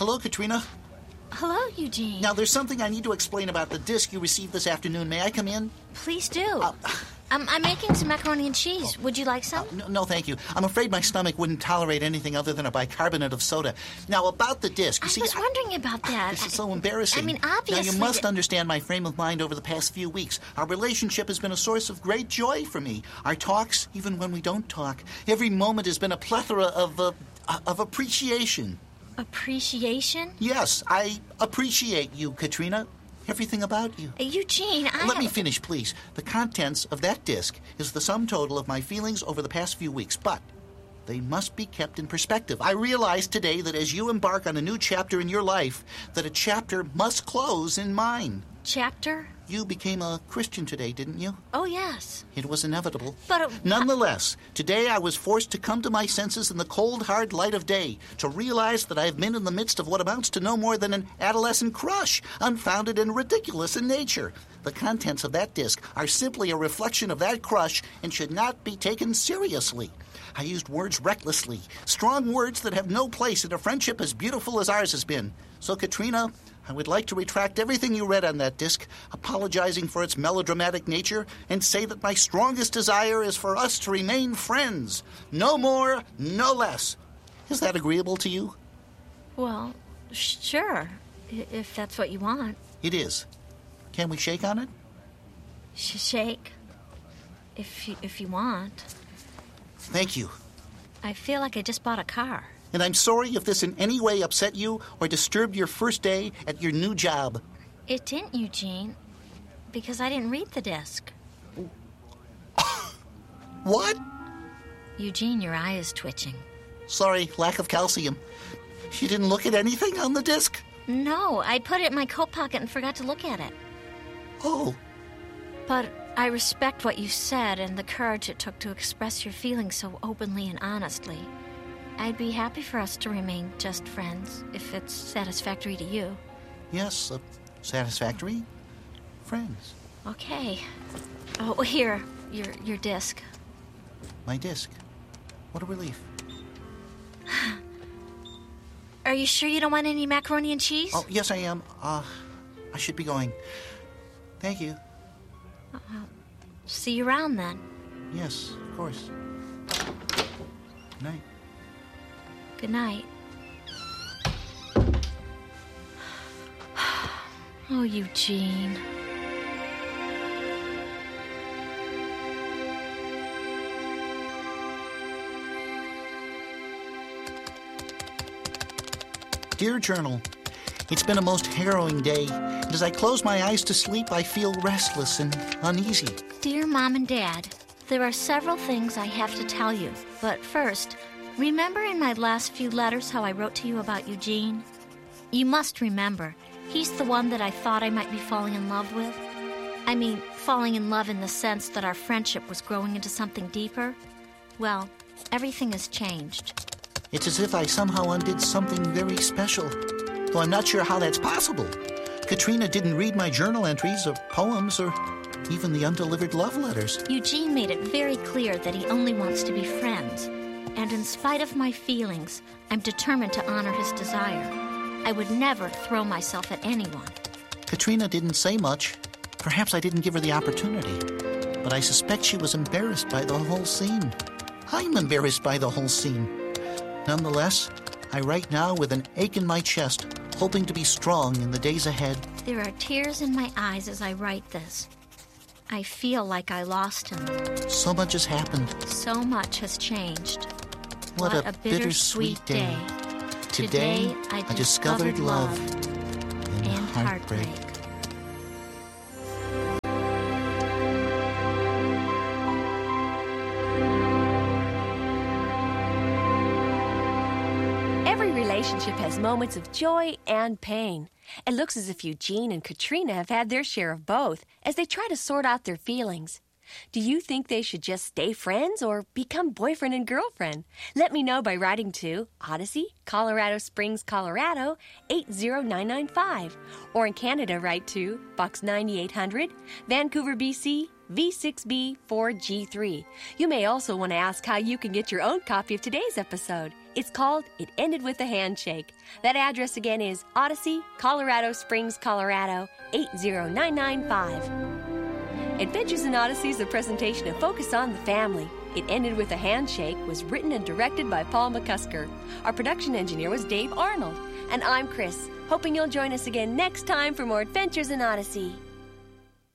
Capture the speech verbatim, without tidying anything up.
Hello, Katrina. Hello, Eugene. Now, there's something I need to explain about the disc you received this afternoon. May I come in? Please do. Uh, um, I'm making some macaroni and cheese. Would you like some? Uh, no, no, thank you. I'm afraid my stomach wouldn't tolerate anything other than a bicarbonate of soda. Now, about the disc, you I see... was wondering about that. This is so embarrassing. I mean, obviously... Now, you must that- understand my frame of mind over the past few weeks. Our relationship has been a source of great joy for me. Our talks, even when we don't talk, every moment has been a plethora of, uh, of appreciation. Appreciation? Yes, I appreciate you, Katrina. Everything about you. Uh, Eugene, I... Let me finish, please. The contents of that disc is the sum total of my feelings over the past few weeks, but they must be kept in perspective. I realize today that as you embark on a new chapter in your life, that a chapter must close in mine. Chapter? You became a Christian today, didn't you? Oh, yes. It was inevitable. But... Uh, Nonetheless, today I was forced to come to my senses in the cold, hard light of day, to realize that I have been in the midst of what amounts to no more than an adolescent crush, unfounded and ridiculous in nature. The contents of that disc are simply a reflection of that crush and should not be taken seriously. I used words recklessly, strong words that have no place in a friendship as beautiful as ours has been. So, Katrina, I would like to retract everything you read on that disc, apologizing for its melodramatic nature, and say that my strongest desire is for us to remain friends. No more, no less. Is that agreeable to you? Well, sure, i- if that's what you want. It is. Can we shake on it? Sh- shake, if you, if you want. Thank you. I feel like I just bought a car. And I'm sorry if this in any way upset you or disturbed your first day at your new job. It didn't, Eugene, because I didn't read the disc. What? Eugene, your eye is twitching. Sorry, lack of calcium. You didn't look at anything on the disc? No, I put it in my coat pocket and forgot to look at it. Oh, But I respect what you said and the courage it took to express your feelings so openly and honestly. I'd be happy for us to remain just friends, if it's satisfactory to you. yes, uh, satisfactory. Friends. Okay. Oh, here, your your disc. My disc. What a relief. Are you sure you don't want any macaroni and cheese? Oh, yes, I am. Uh, I should be going. Thank you. See you around then. Yes, of course. Good night. Good night. Oh, Eugene. Dear Journal, it's been a most harrowing day, and as I close my eyes to sleep, I feel restless and uneasy. Dear Mom and Dad, there are several things I have to tell you. But first, remember in my last few letters how I wrote to you about Eugene? You must remember, he's the one that I thought I might be falling in love with. I mean, falling in love in the sense that our friendship was growing into something deeper. Well, everything has changed. It's as if I somehow undid something very special, though I'm not sure how that's possible. Katrina didn't read my journal entries or poems or even the undelivered love letters. Eugene made it very clear that he only wants to be friends. And in spite of my feelings, I'm determined to honor his desire. I would never throw myself at anyone. Katrina didn't say much. Perhaps I didn't give her the opportunity. But I suspect she was embarrassed by the whole scene. I'm embarrassed by the whole scene. Nonetheless, I write now with an ache in my chest, hoping to be strong in the days ahead. There are tears in my eyes as I write this. I feel like I lost him. So much has happened. So much has changed. What, a, bittersweet day. Today, I discovered love and, and heartbreak. heartbreak. Every relationship has moments of joy and pain. It looks as if Eugene and Katrina have had their share of both as they try to sort out their feelings. Do you think they should just stay friends or become boyfriend and girlfriend? Let me know by writing to Odyssey, Colorado Springs, Colorado, eight zero nine nine five. Or in Canada, write to Box ninety-eight hundred, Vancouver, B C, V six B four G three. You may also want to ask how you can get your own copy of today's episode. It's called It Ended with a Handshake. That address again is Odyssey, Colorado Springs, Colorado, eight zero nine nine five. Adventures in Odyssey is a presentation of Focus on the Family. It Ended with a Handshake was written and directed by Paul McCusker. Our production engineer was Dave Arnold. And I'm Chris, hoping you'll join us again next time for more Adventures in Odyssey.